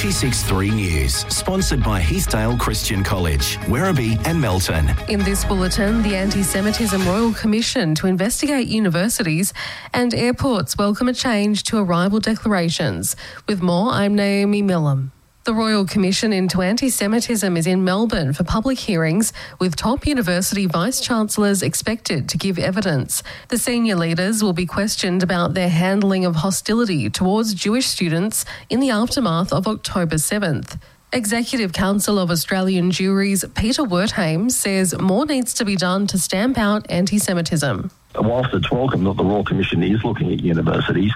96.3 News, sponsored by Heathdale Christian College, Werribee and Melton. In this bulletin, the Anti-Semitism Royal Commission to investigate universities and airports welcome a change to arrival declarations. With more, I'm Naomi Millam. The Royal Commission into Anti-Semitism is in Melbourne for public hearings, with top university vice-chancellors expected to give evidence. The senior leaders will be questioned about their handling of hostility towards Jewish students in the aftermath of October 7th. Executive Council of Australian Juries Peter Wertheim says more needs to be done to stamp out anti-Semitism. Whilst it's welcome that the Royal Commission is looking at universities,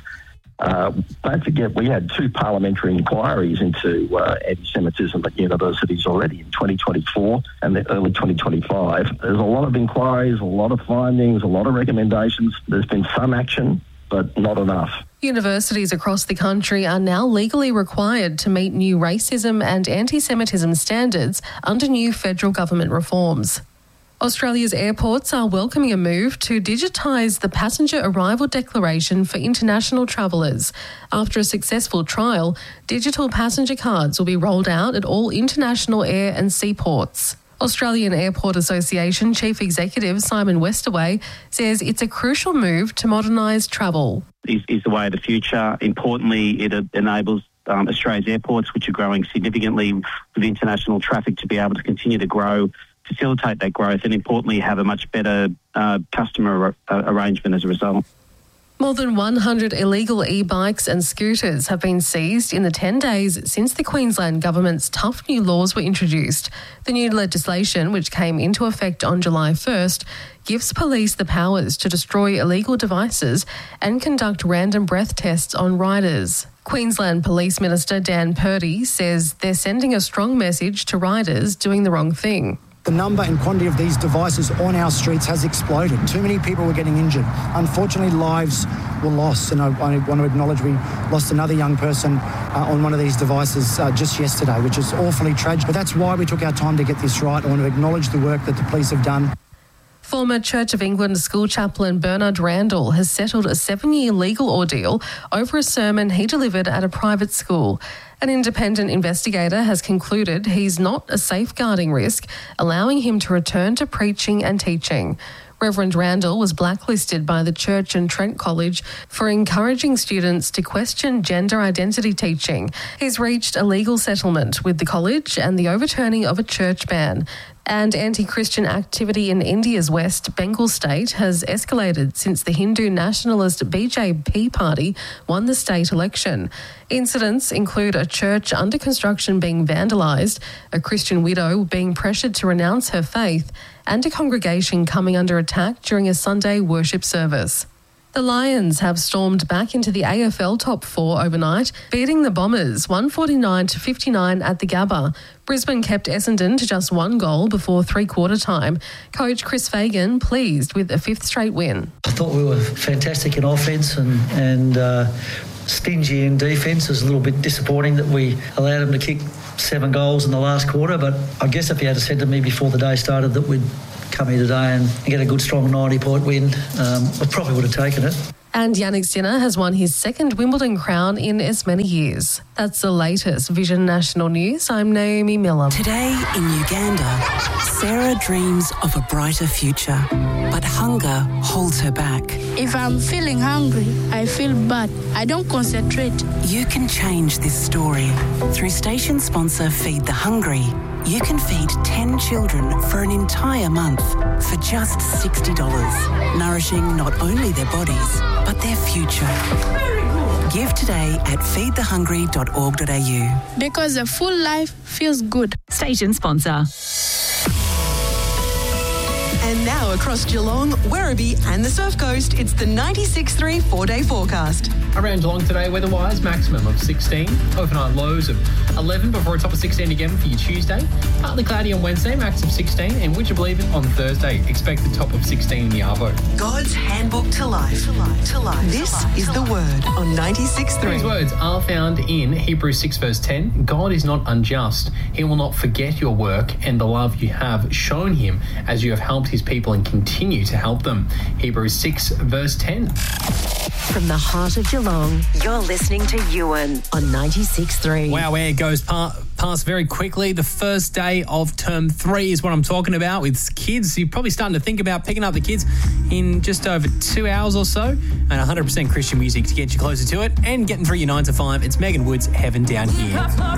don't forget we had 2 parliamentary inquiries into anti-Semitism at universities already in 2024 and early 2025. There's a lot of inquiries, a lot of findings, a lot of recommendations. There's been some action, but not enough. Universities across the country are now legally required to meet new racism and anti-Semitism standards under new federal government reforms. Australia's airports are welcoming a move to digitise the passenger arrival declaration for international travellers. After a successful trial, digital passenger cards will be rolled out at all international air and seaports. Australian Airport Association Chief Executive Simon Westaway says it's a crucial move to modernise travel. Is the way of the future. Importantly, it enables Australia's airports, which are growing significantly with international traffic, to be able to continue to grow, facilitate that growth, and importantly have a much better customer arrangement as a result. More than 100 illegal e-bikes and scooters have been seized in the 10 days since the Queensland Government's tough new laws were introduced. The new legislation, which came into effect on July 1st, gives police the powers to destroy illegal devices and conduct random breath tests on riders. Queensland Police Minister Dan Purdy says they're sending a strong message to riders doing the wrong thing. The number and quantity of these devices on our streets has exploded. Too many people were getting injured. Unfortunately, lives were lost. And I want to acknowledge we lost another young person on one of these devices just yesterday, which is awfully tragic. But that's why we took our time to get this right. I want to acknowledge the work that the police have done. Former Church of England school chaplain Bernard Randall has settled a 7-year legal ordeal over a sermon he delivered at a private school. An independent investigator has concluded he's not a safeguarding risk, allowing him to return to preaching and teaching. Reverend Randall was blacklisted by the Church and Trent College for encouraging students to question gender identity teaching. He's reached a legal settlement with the college and the overturning of a church ban. And anti-Christian activity in India's West Bengal state has escalated since the Hindu nationalist BJP party won the state election. Incidents include a church under construction being vandalised, a Christian widow being pressured to renounce her faith, and a congregation coming under attack during a Sunday worship service. The Lions have stormed back into the AFL top 4 overnight, beating the Bombers 149-59 at the Gabba. Brisbane kept Essendon to just 1 goal before three-quarter time. Coach Chris Fagan pleased with a 5th straight win. I thought we were fantastic in offence and stingy in defence. It was a little bit disappointing that we allowed them to kick 7 goals in the last quarter, but I guess if you had said to me before the day started that we'd come here today and get a good strong 90-point win, I probably would have taken it. And Yannick Sinner has won his 2nd Wimbledon crown in as many years. That's the latest Vision National News. I'm Naomi Millam. Today in Uganda, Sarah dreams of a brighter future, but hunger holds her back. If I'm feeling hungry, I feel bad. I don't concentrate. You can change this story. Through station sponsor Feed the Hungry, you can feed 10 children for an entire month for just $60, nourishing not only their bodies, but their future. Give today at feedthehungry.org.au. Because a full life feels good. Station sponsor. And now across Geelong, Werribee and the Surf Coast, it's the 96.3 4-day forecast. Around Geelong today, weather-wise, maximum of 16. Overnight lows of 11 before a top of 16 again for your Tuesday. Partly cloudy on Wednesday, max of 16. And would you believe it, on Thursday, expected top of 16 in the Arvo. God's handbook to life. This is the word on 96.3. These words are found in Hebrews 6 verse 10. God is not unjust. He will not forget your work and the love you have shown him as you have helped his his people and continue to help them. Hebrews 6 verse 10. From the heart of Geelong, you're listening to Ewan on 96.3. Wow, where it goes past very quickly. The first day of term 3 is what I'm talking about with kids. You're probably starting to think about picking up the kids in just over 2 hours or so. And 100% Christian music to get you closer to it and getting through your 9 to 5. It's Megan Wood's Heaven Down Here.